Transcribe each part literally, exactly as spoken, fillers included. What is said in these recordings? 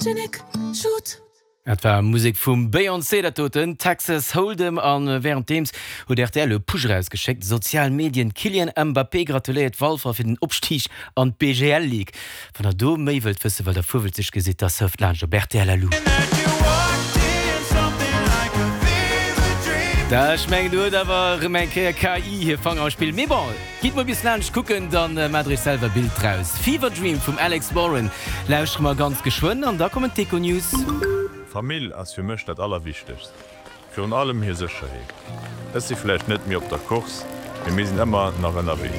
Photogenic Shoot. Et war Musik vum Beyoncé der toten Texas Hold'em an während Teams wo der le Puchreis geschickt. Sozialmedien Kylian Mbappé gratuliert Walfer fir den Opstich an B G L League. Van der do méiwelt fësse, weil der Vowel sich gesit der Surflanger Bertie Lalou. Da schmeng du dawer mein K I hier fang aus Spiel Meball. Git mal bis Lunch gucken, dann äh, Madrid selber Bild raus. Fever Dream vom Alex Warren. Lausch mal ganz geschwonnen an da kommen Teko News. Familie as fir mcht dat allerwichtigst. Fi an allem hier secherheet. Es sie vielleicht net mir op der Kurs, wir mesen immer nach N R W.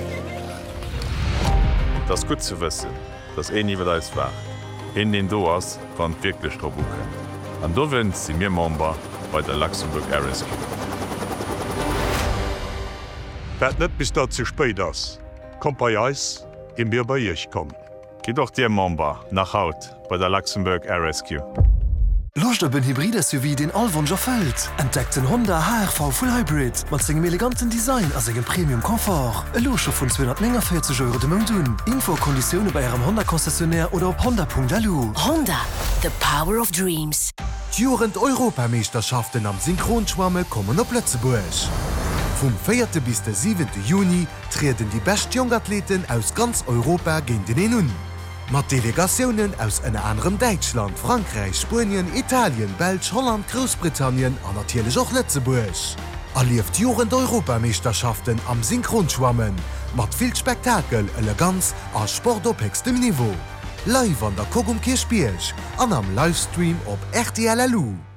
Das gut zu wissen, dass eh nie wieder war. In den Doas waren wirklich Strabuke. An do wenn sie mir Member bei der Luxemburg Air Rescue. Dat net bis dat ze speit ass. Kom bei Eis, im Bier bei ich kom. Geh doch dir Member nach Haut bei der Luxemburg Air Rescue. Locht op een hybride S U V den Allwunscher fëlt. Entdeckt den Honda H R V Full Hybrid mat segem eleganten Design as segem Premium-Komfort. E Locher vun zweihundertvierzig Euro de Mdun. Infokonditionne bei Ihrem Honda-Konzessionär oder op honda punkt a l u. Honda, the power of dreams. Jurend Europameisterschaften am Synchronschwamme kommen op Plätzeburg. Vom vierte bis der siebente Juni treten die best Jungathleten aus ganz Europa gegen den Enun. Mit Delegationen aus einem anderen Deutschland, Frankreich, Spanien, Italien, Belgien, Holland, Großbritannien und natürlich auch Lützeburg. Erlebt Jurend-Europameisterschaften am Synchronschwammen mit viel Spektakel, Eleganz und Sport auf höchstem Niveau. Live an der Kogumkirchbierg und am Livestream auf R T L L U.